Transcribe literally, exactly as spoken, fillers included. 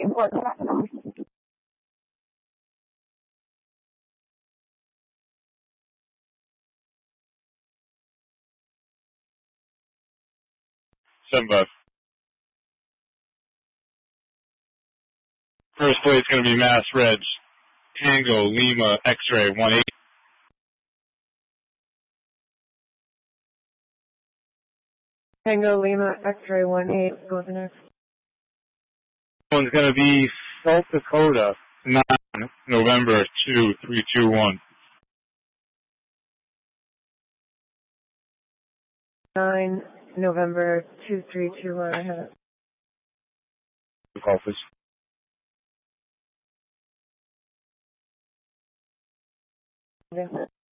Seven five. First plate's going to be Mass Reg. Tango Lima X-ray one eight. Tango Lima X-ray one eight. Go with the next. One's going to be South Dakota nine November two three two one. Nine November two three two one. I have it. Call please. Yeah.